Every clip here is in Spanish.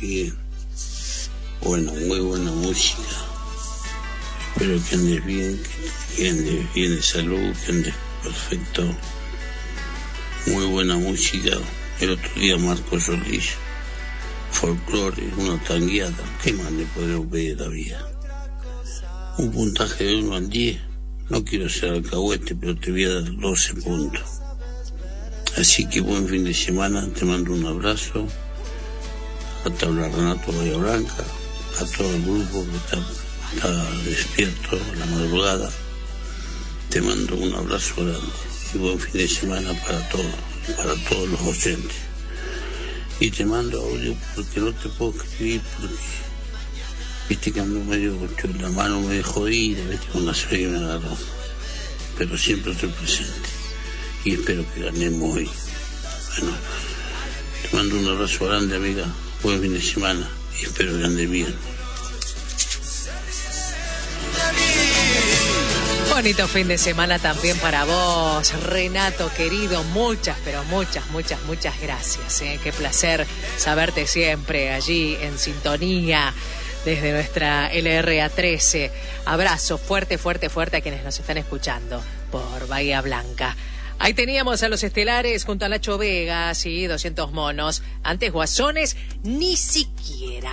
bien. Bueno, muy buena música. Espero que andes bien, que andes bien de salud, que andes perfecto. Muy buena música. El otro día Marco Solís, folclore, una tangueada. ¿Qué más le podemos pedir todavía? Un puntaje de 1 al 10. No quiero ser alcahuete, pero te voy a dar 12 puntos. Así que buen fin de semana, te mando un abrazo. A Tabla Renato Bahía Blanca, a todo el grupo que está despierto a la madrugada. Te mando un abrazo grande y buen fin de semana para todos los oyentes. Y te mando audio porque no te puedo escribir porque viste que ando medio con la mano medio jodida, viste con la suegra me agarró. Pero siempre estoy presente y espero que ganemos hoy. Bueno, te mando un abrazo grande, amiga. Buen fin de semana y espero que ande bien. Bonito fin de semana también para vos, Renato querido. Muchas, pero muchas gracias. Qué placer saberte siempre allí en sintonía desde nuestra LRA 13. Abrazo fuerte a quienes nos están escuchando por Bahía Blanca. Ahí teníamos a los estelares junto a Nacho Vega, sí, 200 monos. Antes Guasones, ni siquiera.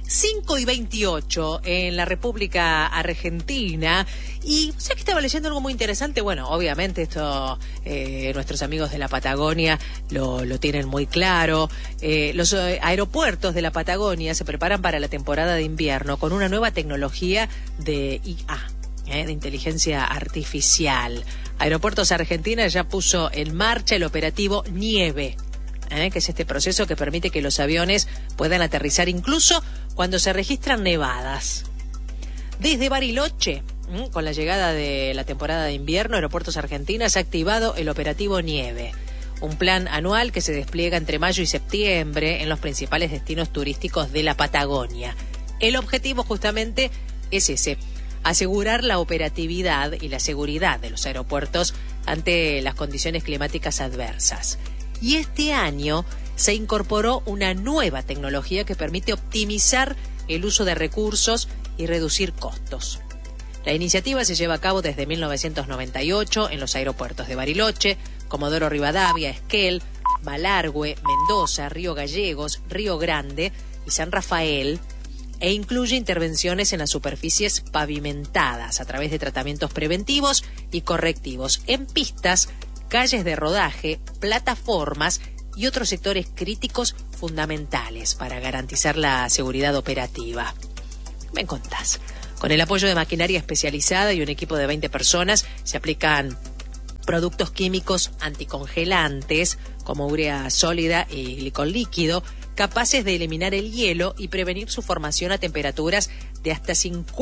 5:28 en la República Argentina. Y sé que estaba leyendo algo muy interesante. Bueno, obviamente esto nuestros amigos de la Patagonia lo tienen muy claro. Los aeropuertos de la Patagonia se preparan para la temporada de invierno con una nueva tecnología de IA, de inteligencia artificial. Aeropuertos Argentina ya puso en marcha el operativo Nieve, que es este proceso que permite que los aviones puedan aterrizar incluso cuando se registran nevadas. Desde Bariloche, con la llegada de la temporada de invierno, Aeropuertos Argentina ha activado el operativo Nieve, un plan anual que se despliega entre mayo y septiembre en los principales destinos turísticos de la Patagonia. El objetivo justamente es ese: asegurar la operatividad y la seguridad de los aeropuertos ante las condiciones climáticas adversas. Y este año se incorporó una nueva tecnología que permite optimizar el uso de recursos y reducir costos. La iniciativa se lleva a cabo desde 1998 en los aeropuertos de Bariloche, Comodoro Rivadavia, Esquel, Malargüe, Mendoza, Río Gallegos, Río Grande y San Rafael, e incluye intervenciones en las superficies pavimentadas a través de tratamientos preventivos y correctivos en pistas, calles de rodaje, plataformas y otros sectores críticos fundamentales para garantizar la seguridad operativa. ¿Me contás? Con el apoyo de maquinaria especializada y un equipo de 20 personas se aplican productos químicos anticongelantes como urea sólida y glicol líquido, capaces de eliminar el hielo y prevenir su formación a temperaturas de hasta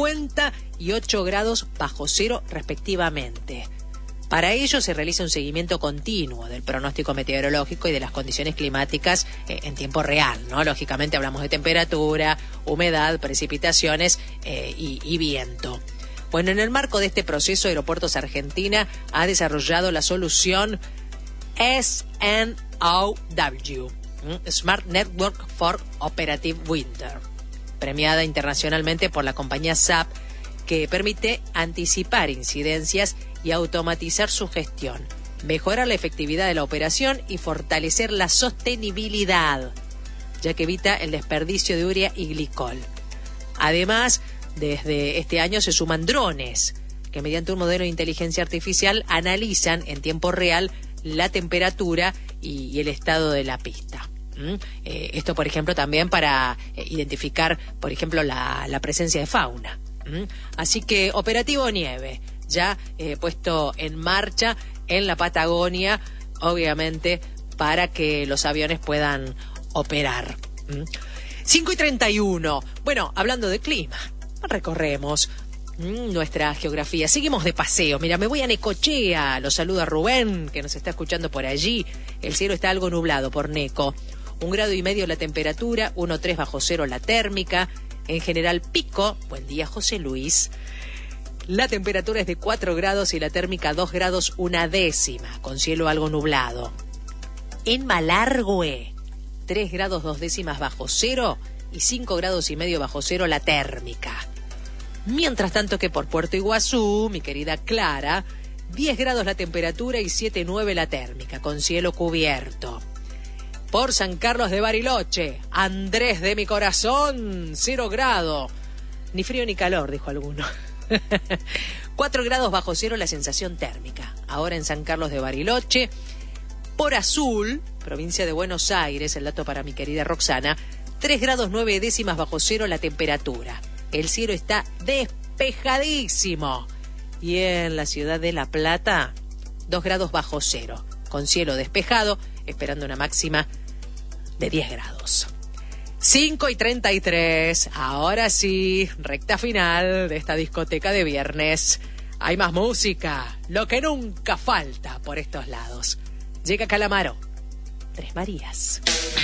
58 grados bajo cero respectivamente. Para ello se realiza un seguimiento continuo del pronóstico meteorológico y de las condiciones climáticas en tiempo real, ¿no? Lógicamente hablamos de temperatura, humedad, precipitaciones y viento. Bueno, en el marco de este proceso, Aeropuertos Argentina ha desarrollado la solución SNOW, Smart Network for Operative Winter, premiada internacionalmente por la compañía SAP, que permite anticipar incidencias y automatizar su gestión, mejorar la efectividad de la operación y fortalecer la sostenibilidad, ya que evita el desperdicio de urea y glicol. Además, desde este año se suman drones, que mediante un modelo de inteligencia artificial analizan en tiempo real la temperatura y el estado de la pista. Esto, por ejemplo, también para identificar, por ejemplo, la presencia de fauna. Así que operativo Nieve, ya puesto en marcha en la Patagonia, obviamente, para que los aviones puedan operar. 5:31. Bueno, hablando de clima, recorremos nuestra geografía. Seguimos de paseo. Mira, me voy a Necochea. Los saluda Rubén, que nos está escuchando por allí. El cielo está algo nublado por Neco. 1,5 grados la temperatura, 1,3 bajo cero la térmica. En general Pico, buen día José Luis. La temperatura es de 4 grados y la térmica 2 grados 1/10, con cielo algo nublado. En Malargüe, 3 grados 2/10 bajo cero y 5 grados y medio bajo cero la térmica. Mientras tanto que por Puerto Iguazú, mi querida Clara, 10 grados la temperatura y 7,9 la térmica, con cielo cubierto. Por San Carlos de Bariloche, Andrés de mi corazón, 0 grados. Ni frío ni calor, dijo alguno. 4 grados bajo cero la sensación térmica. Ahora en San Carlos de Bariloche. Por Azul, provincia de Buenos Aires, el dato para mi querida Roxana, 3 grados 9 décimas bajo cero la temperatura. El cielo está despejadísimo. Y en la ciudad de La Plata, 2 grados bajo cero, con cielo despejado, esperando una máxima de 10 grados. 5:33, ahora sí, recta final de esta discoteca de viernes. Hay más música, lo que nunca falta por estos lados. Llega Calamaro, Tres Marías.